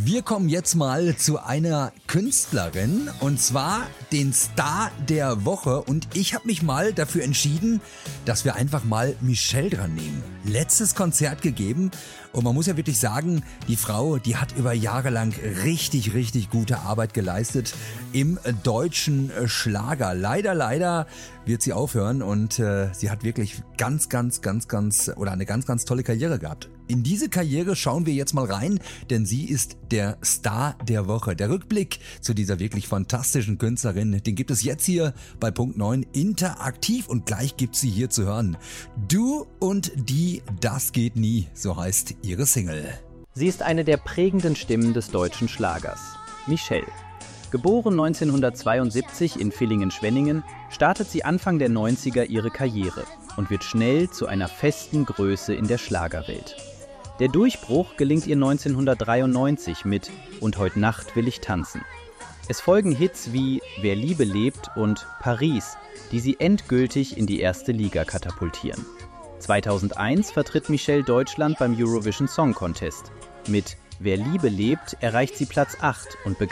Wir kommen jetzt mal zu einer Künstlerin und zwar den Star der Woche und ich habe mich mal dafür entschieden, dass wir einfach mal Michelle dran nehmen. Letztes Konzert gegeben und man muss ja wirklich sagen, die Frau, die hat über Jahre lang richtig gute Arbeit geleistet im deutschen Schlager. Leider wird sie aufhören und sie hat wirklich eine ganz tolle Karriere gehabt. In diese Karriere schauen wir jetzt mal rein, denn sie ist der Star der Woche. Der Rückblick zu dieser wirklich fantastischen Künstlerin, den gibt es jetzt hier bei Punkt 9 interaktiv und gleich gibt's sie hier zu hören. Du und die, das geht nie, so heißt ihre Single. Sie ist eine der prägenden Stimmen des deutschen Schlagers. Michelle. Geboren 1972 in Villingen-Schwenningen, startet sie Anfang der 90er ihre Karriere und wird schnell zu einer festen Größe in der Schlagerwelt. Der Durchbruch gelingt ihr 1993 mit »Und heut Nacht will ich tanzen«. Es folgen Hits wie »Wer Liebe lebt« und »Paris«, die sie endgültig in die erste Liga katapultieren. 2001 vertritt Michelle Deutschland beim Eurovision Song Contest. Mit »Wer Liebe lebt« erreicht sie Platz 8 und